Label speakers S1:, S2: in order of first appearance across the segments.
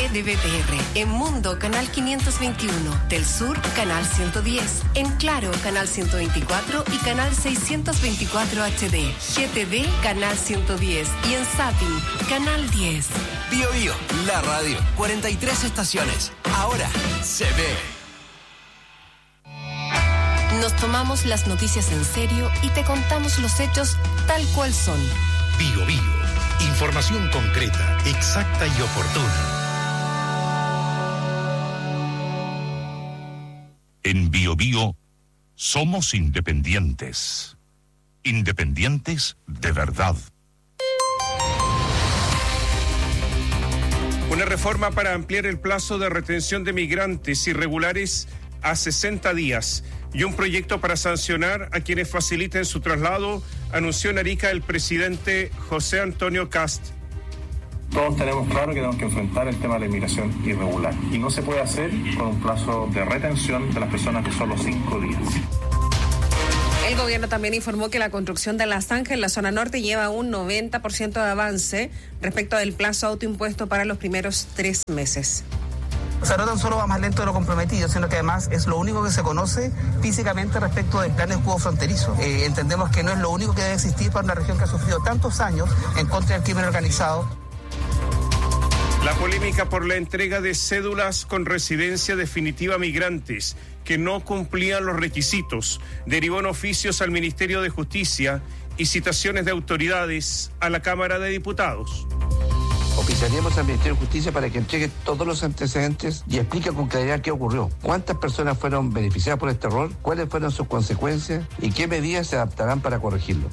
S1: de BTR. En Mundo, canal 521. Del Sur, canal 110. En Claro, canal 124 y canal 624 HD. GTV, canal 110. Y en Zapping, canal 10.
S2: Bio Bio, la radio. 43 estaciones. Ahora se ve.
S1: Nos tomamos las noticias en serio y te contamos los hechos tal cual son.
S3: Bio Bio. Información concreta, exacta y oportuna. En Bio Bio somos independientes. Independientes de verdad.
S4: Una reforma para ampliar el plazo de retención de migrantes irregulares a 60 días y un proyecto para sancionar a quienes faciliten su traslado, anunció en Arica el presidente José Antonio Kast.
S5: Todos tenemos claro que tenemos que enfrentar el tema de la inmigración irregular y no se puede hacer con un plazo de retención de las personas de solo 5 días.
S6: El gobierno también informó que la construcción de la zanja en la zona norte lleva un 90% de avance respecto del plazo autoimpuesto para los primeros 3 meses.
S7: O sea, no tan solo va más lento de lo comprometido, sino que además es lo único que se conoce físicamente respecto del plan de escudo fronterizo. Entendemos que no es lo único que debe existir para una región que ha sufrido tantos años en contra del crimen organizado.
S4: La polémica por la entrega de cédulas con residencia definitiva a migrantes que no cumplían los requisitos derivó en oficios al Ministerio de Justicia y citaciones de autoridades a la Cámara de Diputados.
S8: Oficiaríamos al Ministerio de Justicia para que entregue todos los antecedentes y explique con claridad qué ocurrió. ¿Cuántas personas fueron beneficiadas por este error? ¿Cuáles fueron sus consecuencias? ¿Y qué medidas se adaptarán para corregirlo?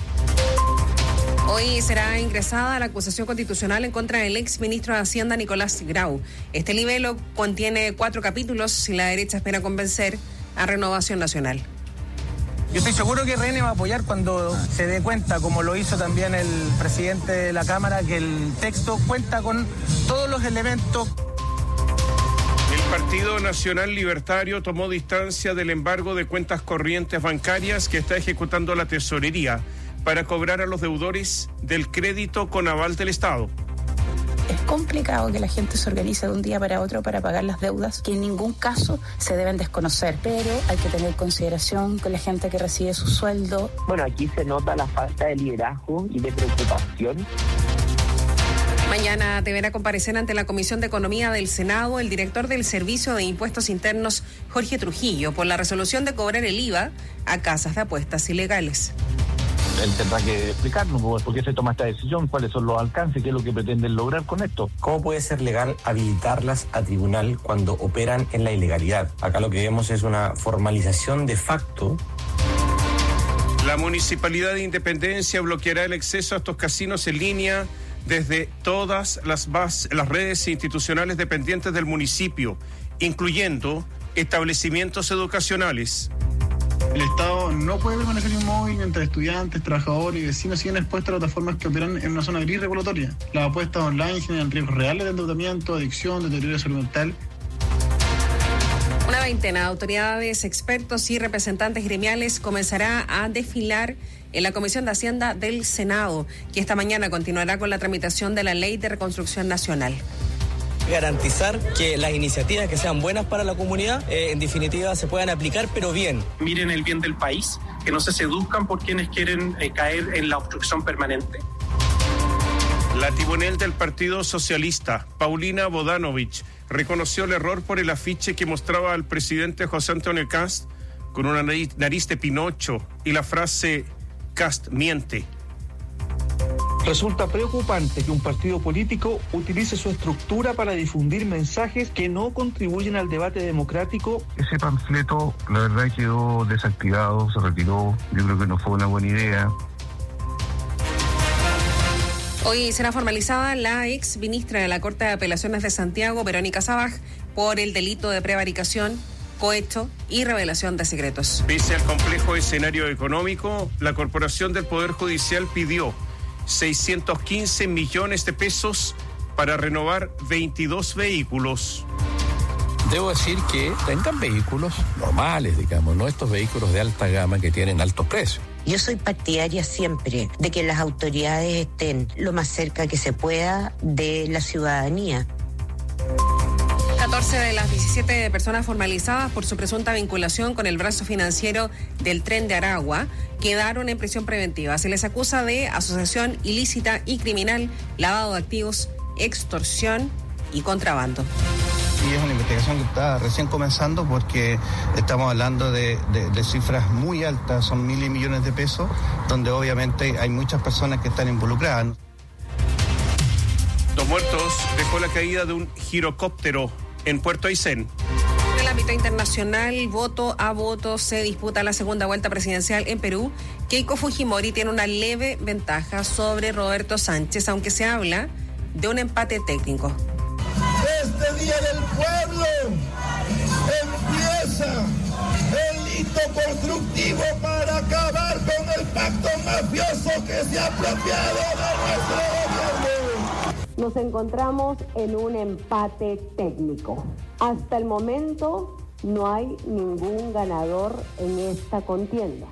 S6: Hoy será ingresada la acusación constitucional en contra del exministro de Hacienda, Nicolás Grau. Este libelo contiene 4 capítulos y la derecha espera convencer a Renovación Nacional.
S7: Yo estoy seguro que RN va a apoyar cuando se dé cuenta, como lo hizo también el presidente de la Cámara, que el texto cuenta con todos los elementos.
S4: El Partido Nacional Libertario tomó distancia del embargo de cuentas corrientes bancarias que está ejecutando la Tesorería para cobrar a los deudores del crédito con aval del Estado.
S9: Es complicado que la gente se organice de un día para otro para pagar las deudas, que en ningún caso se deben desconocer, pero hay que tener consideración con la gente que recibe su sueldo.
S10: Bueno, aquí se nota la falta de liderazgo y de preocupación.
S6: Mañana deberá comparecer ante la Comisión de Economía del Senado el director del Servicio de Impuestos Internos, Jorge Trujillo, por la resolución de cobrar el IVA a casas de apuestas ilegales.
S11: Él tendrá que explicarnos por qué se toma esta decisión, cuáles son los alcances, qué es lo que pretenden lograr con esto.
S12: ¿Cómo puede ser legal habilitarlas a tribunal cuando operan en la ilegalidad? Acá lo que vemos es una formalización de facto.
S4: La Municipalidad de Independencia bloqueará el acceso a estos casinos en línea desde todas las redes institucionales dependientes del municipio, incluyendo establecimientos educacionales.
S13: El Estado no puede permanecer inmóvil mientras estudiantes, trabajadores y vecinos siguen expuestos a plataformas que operan en una zona gris regulatoria. Las apuestas online generan riesgos reales de endeudamiento, adicción, deterioro de salud mental.
S6: Una veintena de autoridades, expertos y representantes gremiales comenzará a desfilar en la Comisión de Hacienda del Senado, que esta mañana continuará con la tramitación de la Ley de Reconstrucción Nacional.
S14: Garantizar que las iniciativas que sean buenas para la comunidad, en definitiva, se puedan aplicar, pero bien.
S15: Miren el bien del país, que no se seduzcan por quienes quieren caer en la obstrucción permanente.
S4: La timonel del Partido Socialista, Paulina Bodanovich, reconoció el error por el afiche que mostraba al presidente José Antonio Kast con una nariz de Pinocho y la frase "Kast miente".
S16: Resulta preocupante que un partido político utilice su estructura para difundir mensajes que no contribuyen al debate democrático.
S17: Ese panfleto, la verdad, quedó desactivado, se retiró. Yo creo que no fue una buena idea.
S6: Hoy será formalizada la ex ministra de la Corte de Apelaciones de Santiago, Verónica Sabaj, por el delito de prevaricación, cohecho y revelación de secretos.
S4: Pese al complejo escenario económico, la Corporación del Poder Judicial pidió 615 millones de pesos para renovar 22 vehículos.
S18: Debo decir que tengan vehículos normales, digamos, no estos vehículos de alta gama que tienen altos precios.
S19: Yo soy partidaria siempre de que las autoridades estén lo más cerca que se pueda de la ciudadanía.
S6: 14 de las 17 personas formalizadas por su presunta vinculación con el brazo financiero del Tren de Aragua quedaron en prisión preventiva. Se les acusa de asociación ilícita y criminal, lavado de activos, extorsión y contrabando.
S20: Y es una investigación que está recién comenzando porque estamos hablando de cifras muy altas, son miles y millones de pesos, donde obviamente hay muchas personas que están involucradas.
S4: 2 muertos dejó la caída de un girocóptero en Puerto Aysén.
S6: En el ámbito internacional, voto a voto, se disputa la segunda vuelta presidencial en Perú. Keiko Fujimori tiene una leve ventaja sobre Roberto Sánchez, aunque se habla de un empate técnico.
S21: Este Día del Pueblo empieza el hito constructivo para acabar con el pacto mafioso que se ha apropiado de nuestro gobierno.
S22: Nos encontramos en un empate técnico. Hasta el momento no hay ningún ganador en esta contienda.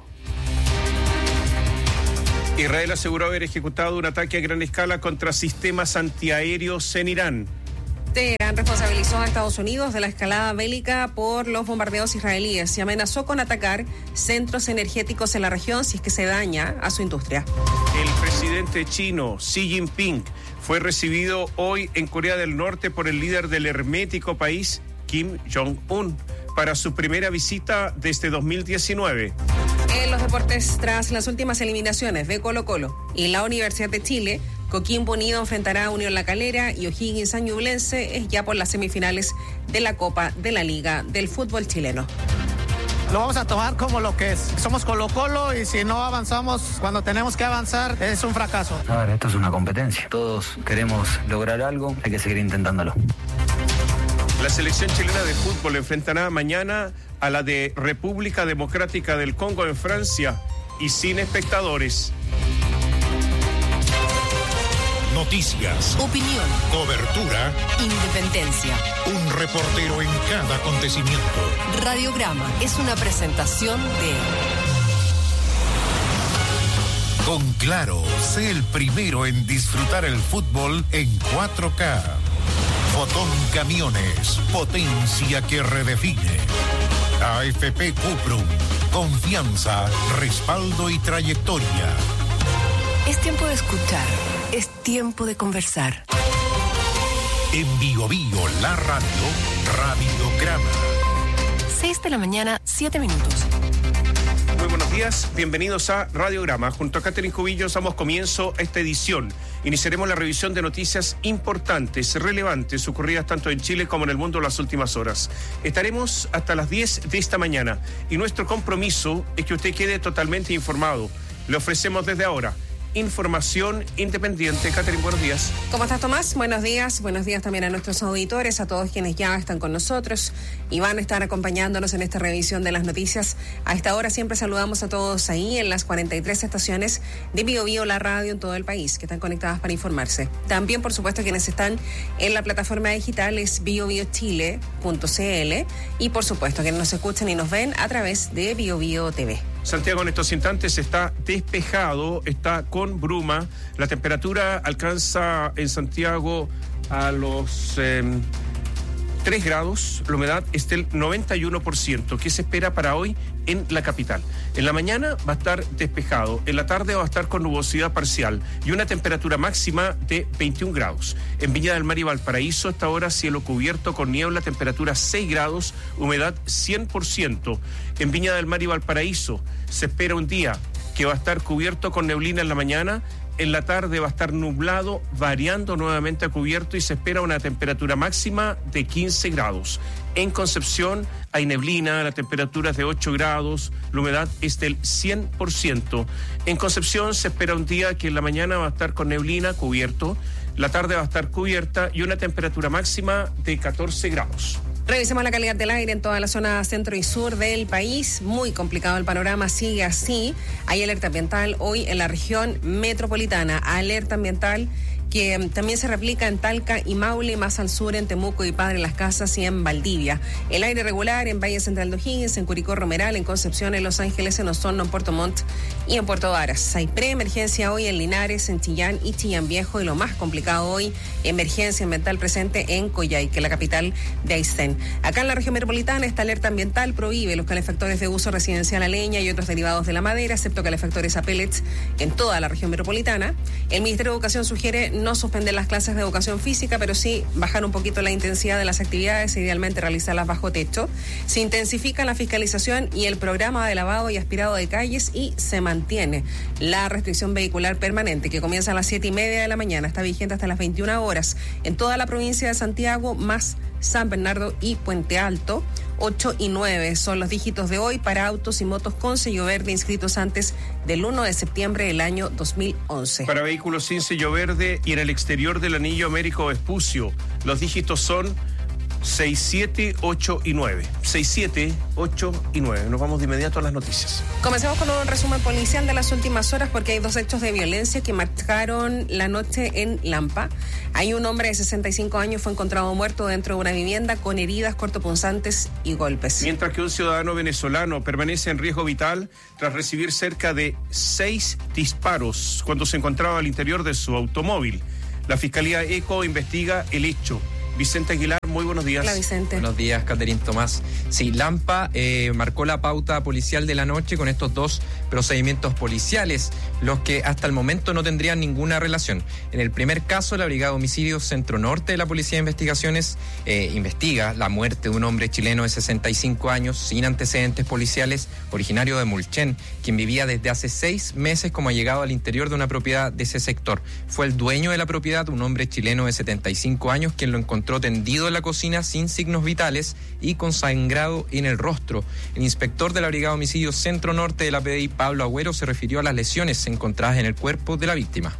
S4: Israel aseguró haber ejecutado un ataque a gran escala contra sistemas antiaéreos en Irán.
S6: Teherán responsabilizó a Estados Unidos de la escalada bélica por los bombardeos israelíes y amenazó con atacar centros energéticos en la región si es que se daña a su industria.
S4: El presidente chino Xi Jinping fue recibido hoy en Corea del Norte por el líder del hermético país, Kim Jong-un, para su primera visita desde 2019.
S6: En los deportes, tras las últimas eliminaciones de Colo-Colo y la Universidad de Chile, Coquimbo Unido enfrentará a Unión La Calera y O'Higgins a Ñublense es ya por las semifinales de la Copa de la Liga del fútbol chileno.
S23: Lo vamos a tomar como lo que es. Somos Colo-Colo y si no avanzamos cuando tenemos que avanzar es un fracaso.
S24: A ver, esto es una competencia. Todos queremos lograr algo, hay que seguir intentándolo.
S4: La selección chilena de fútbol enfrentará mañana a la de República Democrática del Congo en Francia y sin espectadores.
S3: Noticias,
S1: opinión,
S3: cobertura,
S1: independencia.
S3: Un reportero en cada acontecimiento.
S1: Radiograma es una presentación de...
S3: Con Claro, sé el primero en disfrutar el fútbol en 4K. Fotón Camiones, potencia que redefine. AFP Cuprum, confianza, respaldo y trayectoria.
S1: Es tiempo de escuchar, es tiempo de conversar.
S3: En Bio Bio, la radio, Radiograma.
S1: 6 de la mañana, 7 minutos.
S4: Muy buenos días, bienvenidos a Radiograma. Junto a Catherine Cubillos damos comienzo a esta edición. Iniciaremos la revisión de noticias importantes, relevantes, ocurridas tanto en Chile como en el mundo en las últimas horas. Estaremos hasta las 10 de esta mañana y nuestro compromiso es que usted quede totalmente informado. Le ofrecemos desde ahora información independiente. Catherine, buenos días.
S6: ¿Cómo estás, Tomás? Buenos días también a nuestros auditores, a todos quienes ya están con nosotros y van a estar acompañándonos en esta revisión de las noticias. A esta hora siempre saludamos a todos ahí en las 43 estaciones de Bio Bio, la radio en todo el país, que están conectadas para informarse. También, por supuesto, quienes están en la plataforma digital es biobiochile.cl y, por supuesto, quienes nos escuchan y nos ven a través de Bio Bio TV.
S4: Santiago en estos instantes está despejado, está con bruma. La temperatura alcanza en Santiago a los 3 grados. La humedad es del 91%. ¿Qué se espera para hoy en la capital? En la mañana va a estar despejado, en la tarde va a estar con nubosidad parcial y una temperatura máxima de 21 grados. En Viña del Mar y Valparaíso, esta hora cielo cubierto con niebla, temperatura 6 grados, humedad 100%. En Viña del Mar y Valparaíso se espera un día que va a estar cubierto con neblina en la mañana. En la tarde va a estar nublado, variando nuevamente a cubierto y se espera una temperatura máxima de 15 grados. En Concepción hay neblina, la temperatura es de 8 grados, la humedad es del 100%. En Concepción se espera un día que en la mañana va a estar con neblina, cubierto, la tarde va a estar cubierta y una temperatura máxima de 14 grados.
S6: Revisemos la calidad del aire en toda la zona centro y sur del país. Muy complicado el panorama, sigue así. Hay alerta ambiental hoy en la región metropolitana, alerta ambiental que también se replica en Talca y Maule, más al sur en Temuco y Padre Las Casas y en Valdivia. El aire regular en Valle Central de O'Higgins, en Curicó Romeral, en Concepción, en Los Ángeles, en Osorno, en Puerto Montt y en Puerto Varas. Hay preemergencia hoy en Linares, en Chillán y Chillán Viejo, y lo más complicado hoy, emergencia ambiental presente en Coyhaique, la capital de Aysén. Acá en la región metropolitana, esta alerta ambiental prohíbe los calefactores de uso residencial a leña y otros derivados de la madera, excepto calefactores a pellets en toda la región metropolitana. El Ministerio de Educación sugiere no suspender las clases de educación física, pero sí bajar un poquito la intensidad de las actividades e idealmente realizarlas bajo techo. Se intensifica la fiscalización y el programa de lavado y aspirado de calles, y se mantiene la restricción vehicular permanente, que comienza a las 7:30 de la mañana, está vigente hasta las 21 horas en toda la provincia de Santiago, más San Bernardo y Puente Alto. 8 y 9 son los dígitos de hoy para autos y motos con sello verde inscritos antes del 1 de septiembre del año 2011.
S4: Para vehículos sin sello verde y en el exterior del anillo Américo Vespucio, los dígitos son 6, 7, 8 y 9. 6, 7, 8 y 9. Nos vamos de inmediato a las noticias.
S6: Comencemos con un resumen policial de las últimas horas, porque hay 2 hechos de violencia que marcaron la noche en Lampa. Hay un hombre de 65 años fue encontrado muerto dentro de una vivienda con heridas cortopunzantes y golpes.
S4: Mientras que un ciudadano venezolano permanece en riesgo vital tras recibir cerca de 6 disparos cuando se encontraba al interior de su automóvil. La Fiscalía ECO investiga el hecho. Vicente Aguilar, muy buenos días.
S6: Hola, Vicente.
S2: Buenos días, Caterín Tomás. Sí, Lampa marcó la pauta policial de la noche con estos 2 procedimientos policiales, los que hasta el momento no tendrían ninguna relación. En el primer caso, la Brigada de Homicidios Centro Norte de la Policía de Investigaciones investiga la muerte de un hombre chileno de 65 años, sin antecedentes policiales, originario de Mulchen, quien vivía desde hace 6 meses como allegado al interior de una propiedad de ese sector. Fue el dueño de la propiedad, un hombre chileno de 75 años, quien lo encontró tendido en la cocina sin signos vitales y con sangrado en el rostro. El inspector de la Brigada de Homicidios Centro Norte de la PDI, Pablo Agüero, se refirió a las lesiones encontradas en el cuerpo de la víctima.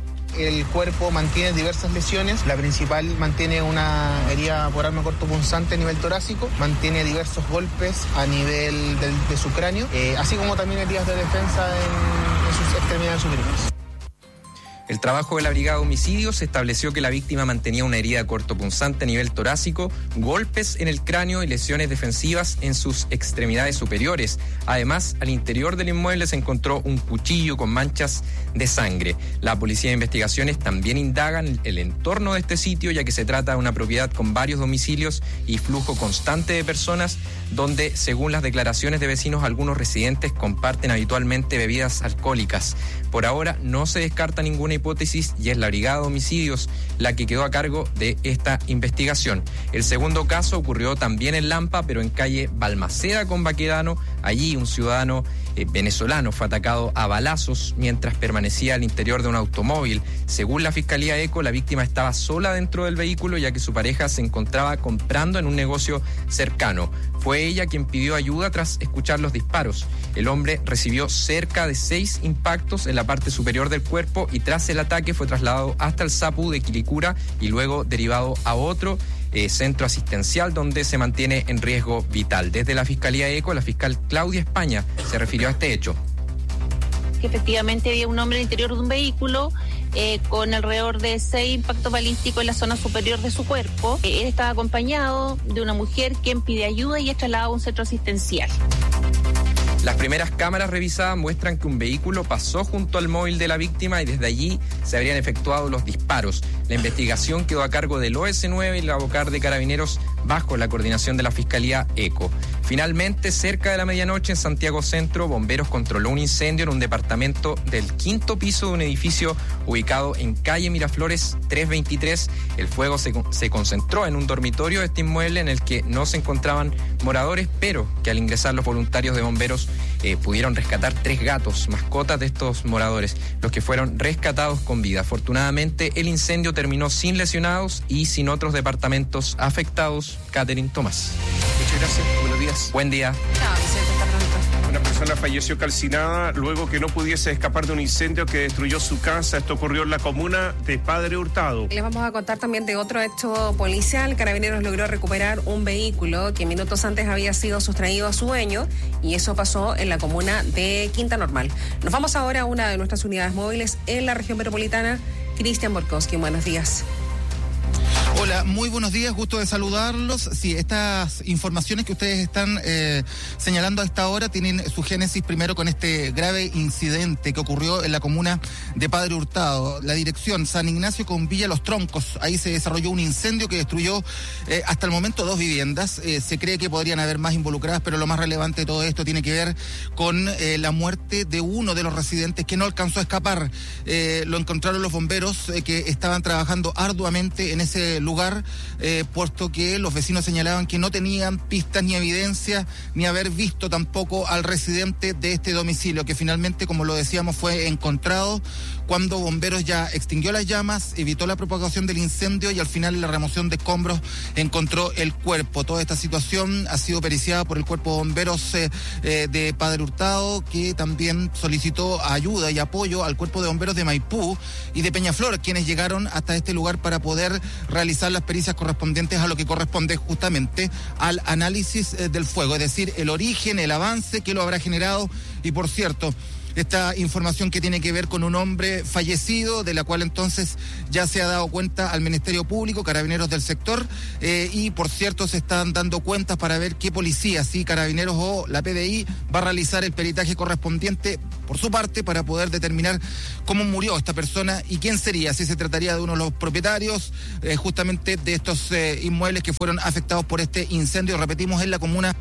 S5: El cuerpo mantiene diversas lesiones. La principal mantiene una herida por arma cortopunzante a nivel torácico, mantiene diversos golpes a nivel de su cráneo, así como también heridas de defensa en sus extremidades superiores.
S2: El trabajo de la Brigada de Homicidios estableció que la víctima mantenía una herida cortopunzante a nivel torácico, golpes en el cráneo y lesiones defensivas en sus extremidades superiores. Además, al interior del inmueble se encontró un cuchillo con manchas de sangre. La Policía de Investigaciones también indaga en el entorno de este sitio, ya que se trata de una propiedad con varios domicilios y flujo constante de personas, donde, según las declaraciones de vecinos, algunos residentes comparten habitualmente bebidas alcohólicas. Por ahora no se descarta ninguna hipótesis y es la Brigada de Homicidios la que quedó a cargo de esta investigación. El segundo caso ocurrió también en Lampa, pero en calle Balmaceda con Baquedano. Allí un ciudadano venezolano fue atacado a balazos mientras permanecía al interior de un automóvil. Según la Fiscalía ECO, la víctima estaba sola dentro del vehículo, ya que su pareja se encontraba comprando en un negocio cercano. Fue ella quien pidió ayuda tras escuchar los disparos. El hombre recibió cerca de 6 impactos en la parte superior del cuerpo y tras el ataque fue trasladado hasta el SAPU de Quilicura y luego derivado a otro centro asistencial donde se mantiene en riesgo vital. Desde la Fiscalía ECO, la fiscal Claudia España se refirió a este hecho.
S7: Que efectivamente había un hombre al interior de un vehículo con alrededor de 6 impactos balísticos en la zona superior de su cuerpo. Él estaba acompañado de una mujer quien pide ayuda y es trasladado a un centro asistencial.
S2: Las primeras cámaras revisadas muestran que un vehículo pasó junto al móvil de la víctima y desde allí se habrían efectuado los disparos. La investigación quedó a cargo del OS9 y la Vocar de Carabineros bajo la coordinación de la Fiscalía ECO. Finalmente, cerca de la medianoche en Santiago Centro, bomberos controló un incendio en un departamento del 5º piso de un edificio ubicado en calle Miraflores 323. El fuego se concentró en un dormitorio de este inmueble en el que no se encontraban moradores, pero que al ingresar los voluntarios de bomberos pudieron rescatar 3 gatos, mascotas de estos moradores, los que fueron rescatados con vida. Afortunadamente, el incendio terminó sin lesionados y sin otros departamentos afectados. Caterín Tomás.
S4: Muchas gracias. Buenos días.
S2: Buen día.
S6: Chao, Vicente, hasta pronto.
S4: Una persona falleció calcinada luego que no pudiese escapar de un incendio que destruyó su casa. Esto ocurrió en la comuna de Padre Hurtado.
S6: Les vamos a contar también de otro hecho policial. Carabineros logró recuperar un vehículo que minutos antes había sido sustraído a su dueño y eso pasó en la comuna de Quinta Normal. Nos vamos ahora a una de nuestras unidades móviles en la región metropolitana Cristian Borkowski, buenos días.
S8: Hola, muy buenos días, gusto de saludarlos. Sí, estas informaciones que ustedes están señalando a esta hora tienen su génesis primero con este grave incidente que ocurrió en la comuna de Padre Hurtado, la dirección San Ignacio con Villa Los Troncos. Ahí se desarrolló un incendio que destruyó hasta el momento 2 viviendas. Se cree que podrían haber más involucradas, pero lo más relevante de todo esto tiene que ver con la muerte de uno de los residentes que no alcanzó a escapar. Lo encontraron los bomberos que estaban trabajando arduamente en ese lugar, puesto que los vecinos señalaban que no tenían pistas ni evidencia ni haber visto tampoco al residente de este domicilio, que finalmente, como lo decíamos, fue encontrado cuando bomberos ya extinguió las llamas, evitó la propagación del incendio y al final en la remoción de escombros encontró el cuerpo. Toda esta situación ha sido periciada por el Cuerpo de Bomberos de Padre Hurtado, que también solicitó ayuda y apoyo al Cuerpo de Bomberos de Maipú y de Peñaflor, quienes llegaron hasta este lugar para poder realizar las pericias correspondientes a lo que corresponde justamente al análisis del fuego, es decir, el origen, el avance que lo habrá generado. Y por cierto, esta información que tiene que ver con un hombre fallecido, de la cual entonces ya se ha dado cuenta al Ministerio Público, Carabineros del sector, y por cierto se están dando cuentas para ver qué policía, si Carabineros o la PDI, va a realizar el peritaje correspondiente por su parte para poder determinar cómo murió esta persona y quién sería, si se trataría de uno de los propietarios justamente de estos inmuebles que fueron afectados por este incendio, repetimos, en la comuna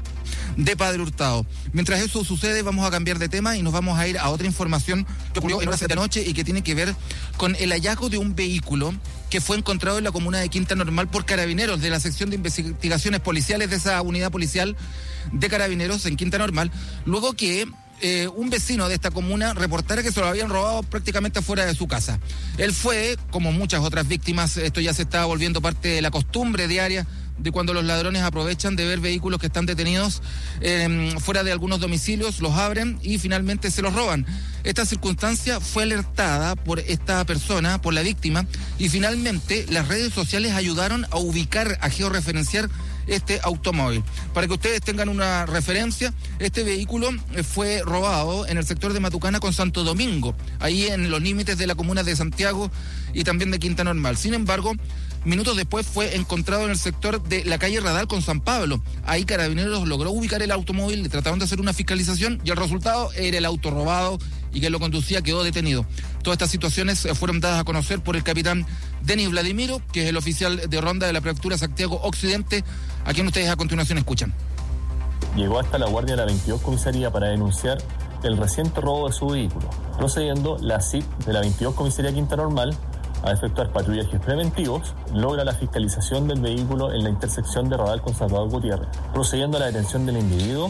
S8: de Padre Hurtado. Mientras eso sucede, vamos a cambiar de tema y nos vamos a ir a otra información que ocurrió en horas de la noche y que tiene que ver con el hallazgo de un vehículo que fue encontrado en la comuna de Quinta Normal por Carabineros de la sección de investigaciones policiales de esa unidad policial de Carabineros en Quinta Normal, luego que un vecino de esta comuna reportara que se lo habían robado prácticamente afuera de su casa. Él fue, como muchas otras víctimas, esto ya se está volviendo parte de la costumbre diaria de cuando los ladrones aprovechan de ver vehículos que están detenidos fuera de algunos domicilios, los abren y finalmente se los roban. Esta circunstancia fue alertada por esta persona, por la víctima, y finalmente las redes sociales ayudaron a ubicar, a georreferenciar este automóvil. Para que ustedes tengan una referencia, este vehículo fue robado en el sector de Matucana con Santo Domingo, ahí en los límites de la comuna de Santiago y también de Quinta Normal. Sin embargo, minutos después fue encontrado en el sector de la calle Radal con San Pablo. Ahí Carabineros logró ubicar el automóvil, le trataron de hacer una fiscalización y el resultado era el auto robado y quien lo conducía quedó detenido. Todas estas situaciones fueron dadas a conocer por el capitán Denis Vladimiro, que es el oficial de ronda de la Prefectura Santiago Occidente, a quien ustedes a continuación escuchan.
S9: Llegó hasta la guardia de la 22 Comisaría para denunciar el reciente robo de su vehículo. Procediendo, la CIP de la 22 Comisaría Quinta Normal a efectuar patrullajes preventivos, logra la fiscalización del vehículo en la intersección de Radal con Salvador Gutiérrez, procediendo a la detención del individuo.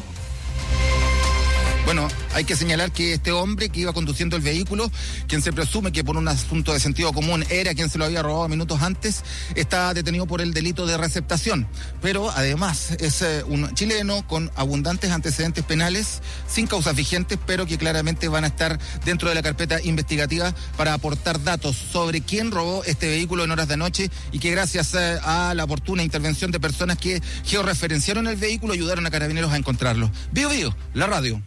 S8: Bueno, hay que señalar que este hombre que iba conduciendo el vehículo, quien se presume que por un asunto de sentido común era quien se lo había robado minutos antes, está detenido por el delito de receptación. Pero además es un chileno con abundantes antecedentes penales, sin causas vigentes, pero que claramente van a estar dentro de la carpeta investigativa para aportar datos sobre quién robó este vehículo en horas de noche y que gracias a la oportuna intervención de personas que georreferenciaron el vehículo ayudaron a Carabineros a encontrarlo. Bio Bio, la radio.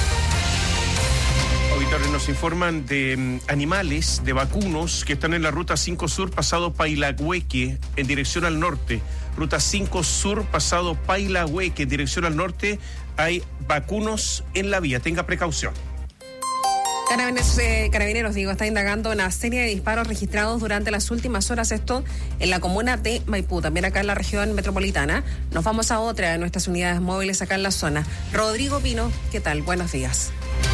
S4: Auditores, nos informan de animales, de vacunos que están en la Ruta 5 Sur pasado Pailahueque en dirección al norte. Ruta 5 Sur pasado Pailahueque en dirección al norte. Hay vacunos en la vía, tenga precaución.
S6: Carabineros, está indagando una serie de disparos registrados durante las últimas horas, esto en la comuna de Maipú, también acá en la región metropolitana. Nos vamos a otra de nuestras unidades móviles acá en la zona. Rodrigo Pino, ¿qué tal? Buenos días.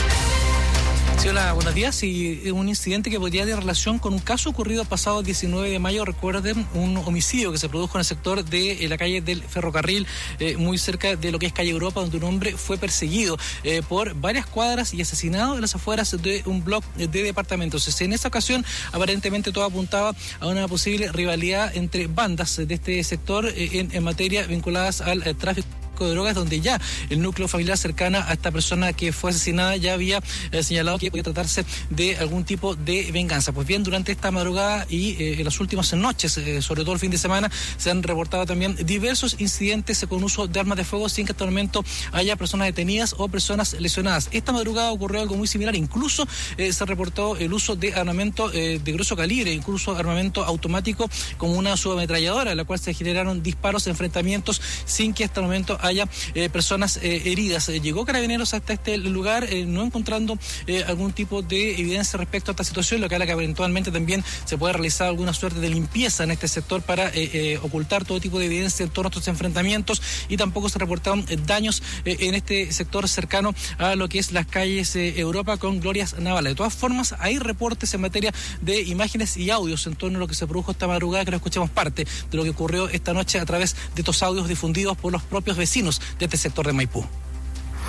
S10: Sí, hola, buenos días. Y un incidente que podría tener relación con un caso ocurrido el pasado 19 de mayo. Recuerden, un homicidio que se produjo en el sector de la calle del Ferrocarril, muy cerca de lo que es calle Europa, donde un hombre fue perseguido por varias cuadras y asesinado en las afueras de un bloque de departamentos. En esa ocasión, aparentemente todo apuntaba a una posible rivalidad entre bandas de este sector en materia vinculadas al tráfico tráfico de drogas, donde ya el núcleo familiar cercana a esta persona que fue asesinada ya había señalado que podía tratarse de algún tipo de venganza. Pues bien, durante esta madrugada y en las últimas noches, sobre todo el fin de semana, se han reportado también diversos incidentes con uso de armas de fuego sin que hasta el momento haya personas detenidas o personas lesionadas. Esta madrugada ocurrió algo muy similar, incluso se reportó el uso de armamento de grueso calibre, incluso armamento automático como una subametralladora, en la cual se generaron disparos, enfrentamientos sin que hasta el momento haya personas heridas. Llegó Carabineros hasta este lugar no encontrando algún tipo de evidencia respecto a esta situación, lo que hará que eventualmente también se pueda realizar alguna suerte de limpieza en este sector para ocultar todo tipo de evidencia en torno a estos enfrentamientos, y tampoco se reportaron daños en este sector cercano a lo que es las calles Europa con glorias navales. De todas formas, hay reportes en materia de imágenes y audios en torno a lo que se produjo esta madrugada, que lo escuchamos parte de lo que ocurrió esta noche a través de estos audios difundidos por los propios vecinos de este sector de Maipú.